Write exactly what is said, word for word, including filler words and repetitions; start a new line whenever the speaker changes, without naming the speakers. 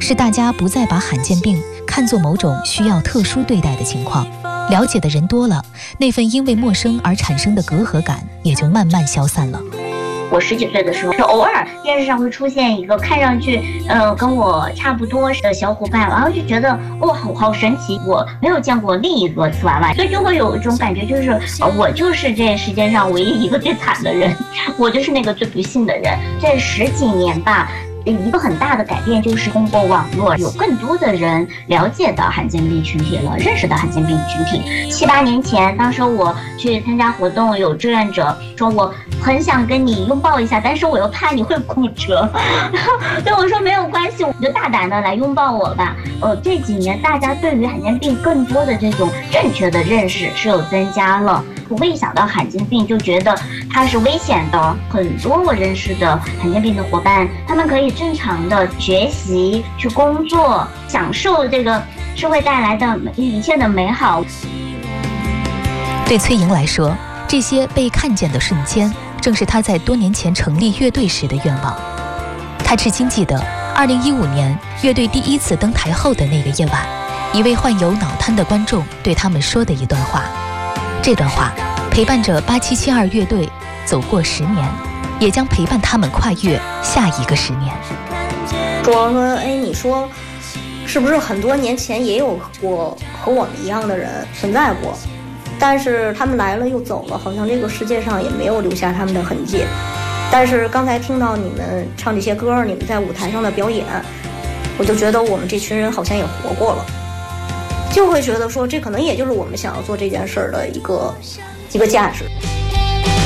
是大家不再把罕见病看作某种需要特殊对待的情况，了解的人多了，那份因为陌生而产生的隔阂感也就慢慢消散了。
我十几岁的时候，偶尔电视上会出现一个看上去，呃，跟我差不多的小伙伴，然后就觉得哇，好好神奇，我没有见过另一个瓷娃娃，所以就会有一种感觉，就是、呃、我就是这世界上唯一一个最惨的人，我就是那个最不幸的人。这十几年吧。一个很大的改变就是通过网络，有更多的人了解到罕见病群体了，认识到罕见病群体。七八年前，当时我去参加活动，有志愿者说我很想跟你拥抱一下，但是我又怕你会骨折，对我说没有关系，你就大胆的来拥抱我吧。呃，这几年大家对于罕见病更多的这种正确的认识是有增加了，不会想到罕见病就觉得它是危险的。很多我认识的罕见病的伙伴，他们可以正常的学习、去工作，享受这个社会带来的一切的美好。
对崔莹来说，这些被看见的瞬间，正是她在多年前成立乐队时的愿望。她至今记得二零一五年乐队第一次登台后的那个夜晚，一位患有脑瘫的观众对他们说的一段话。这段话陪伴着八七七二乐队走过十年，也将陪伴他们跨越下一个十年。
说说，哎，你说是不是很多年前也有过和我们一样的人存在过，但是他们来了又走了，好像这个世界上也没有留下他们的痕迹。但是刚才听到你们唱这些歌，你们在舞台上的表演，我就觉得我们这群人好像也活过了，就会觉得说这可能也就是我们想要做这件事儿的一个一个价值。